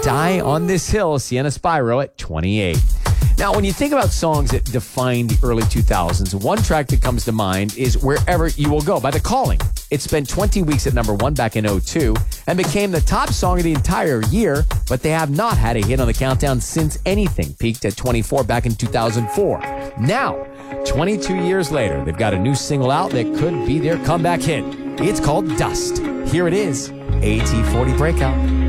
Die on This Hill, Sienna Spyro at 28. Now, when you think about songs that defined the early 2000s, one track that comes to mind is Wherever You Will Go by The Calling. It spent 20 weeks at number one back in 2002 and became the top song of the entire year, but they have not had a hit on the countdown since anything. Peaked at 24 back in 2004. Now, 22 years later, they've got a new single out that could be their comeback hit. It's called Dust. Here it is, AT40 Breakout.